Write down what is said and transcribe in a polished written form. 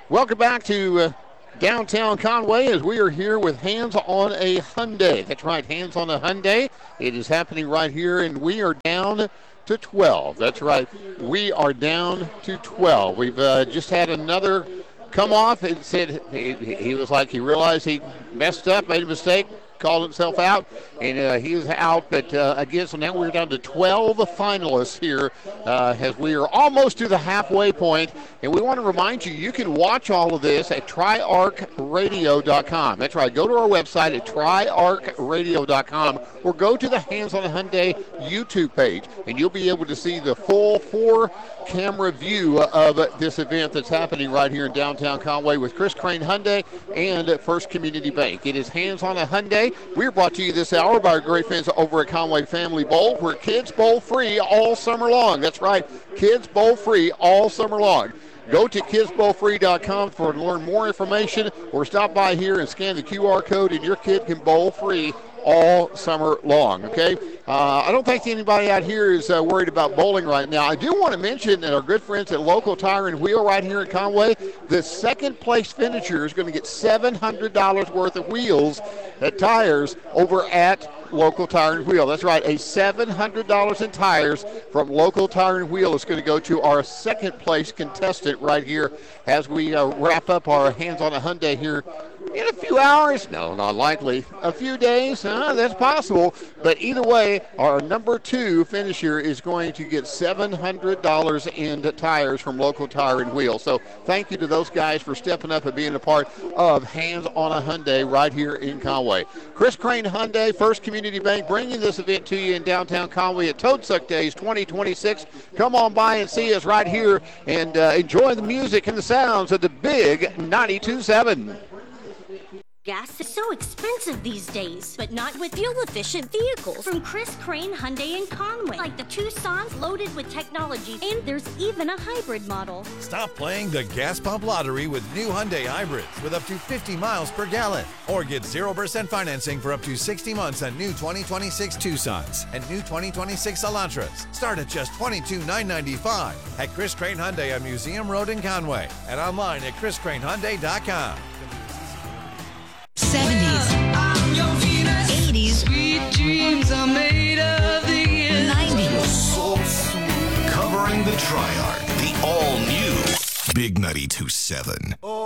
Welcome back to downtown Conway as we are here with Hands on a Hyundai. That's right, Hands on a Hyundai. It is happening right here, and we are down to 12. That's right, we are down to 12. We've just had another come off. It said he was like he realized he messed up, made a mistake, called himself out, and he was out. But again, so now we're down to 12 finalists here as we are almost to the halfway point. And we want to remind you, you can watch all of this at triarchradio.com. That's right. Go to our website at triarchradio.com or go to the Hands on a Hyundai YouTube page, and you'll be able to see the full 4-camera view of this event that's happening right here in downtown Conway with Chris Crane Hyundai and First Community Bank. It is Hands on a Hyundai. We're brought to you this hour by our great friends over at Conway Family Bowl, where kids bowl free all summer long. That's right, kids bowl free all summer long. Go to kidsbowlfree.com to learn more information, or stop by here and scan the QR code, and your kid can bowl free all summer long, okay? I don't think anybody out here is worried about bowling right now. I do want to mention that our good friends at Local Tire and Wheel right here in Conway, the second place finisher is going to get $700 worth of wheels at tires over at Local Tire and Wheel. That's right, a $700 in tires from Local Tire and Wheel is going to go to our second place contestant right here as we wrap up our Hands on a Hyundai here in a few hours. No, not likely. A few days, that's possible. But either way, our number 2 finisher is going to get $700 in tires from Local Tire and Wheel. So thank you to those guys for stepping up and being a part of Hands on a Hyundai right here in Conway. Chris Crane Hyundai, First Community Bank, bringing this event to you in downtown Conway at Toad Suck Days 2026. Come on by and see us right here and enjoy the music and the sounds of the big 92.7. Gas is so expensive these days, but not with fuel-efficient vehicles from Chris Crane Hyundai in Conway, like the Tucson's loaded with technology, and there's even a hybrid model. Stop playing the gas pump lottery with new Hyundai hybrids with up to 50 miles per gallon, or get 0% financing for up to 60 months on new 2026 Tucsons and new 2026 Elantras. Start at just $22,995 at Chris Crane Hyundai on Museum Road in Conway and online at chriscranehyundai.com. 70s, 80s, Sweet dreams are made of the 90s. So covering the Triarch, the all-new Big 92.7.